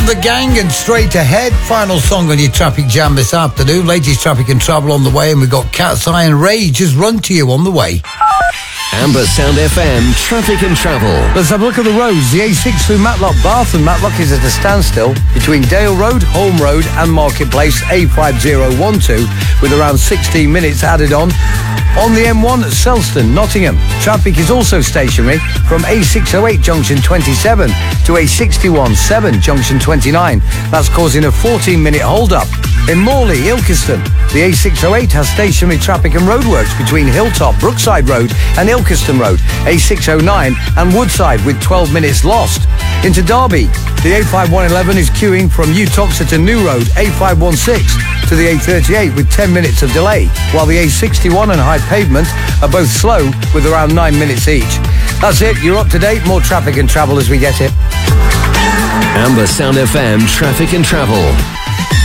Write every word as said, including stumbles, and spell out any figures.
The Gang and Straight Ahead. Final song on your traffic jam this afternoon. Latest traffic and travel on the way, and we've got Cat's Eye and Rage just run to you on the way. Amber Sound F M, traffic and travel. Let's have a look at the roads. The A six through Matlock Bath, and Matlock is at a standstill between Dale Road, Holme Road and Marketplace, A five zero one two, with around sixteen minutes added on. On the M one at Selston, Nottingham, traffic is also stationary from A six oh eight junction twenty-seven to A sixty-one seven junction twenty-nine. That's causing a fourteen minute hold-up. In Morley, Ilkeston, the A six oh eight has stationary traffic and roadworks between Hilltop, Brookside Road and Ilkeston Road, A six oh nine and Woodside with twelve minutes lost. Into Derby, the A five one one is queuing from Uttoxeter to New Road, A five one six to the A thirty-eight with ten minutes of delay, while the A sixty-one and High Pavement are both slow with around nine minutes each. That's it, you're up to date. More traffic and travel as we get it. Amber Sound F M, traffic and travel.